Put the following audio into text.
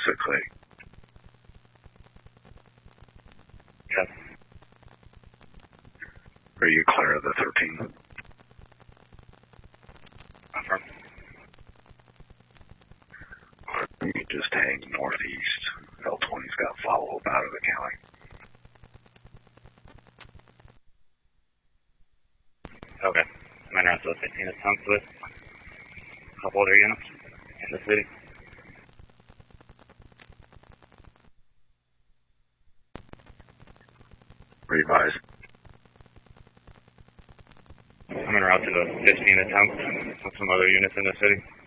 6-8. Yes. Are you clear of the 13? Confirm. You just hang northeast. L20's got follow-up out of the county. Okay. I'm in route to the 15 attempts with a couple other units in the city. Revise. I'm en route to the 15 attempt with some other units in the city.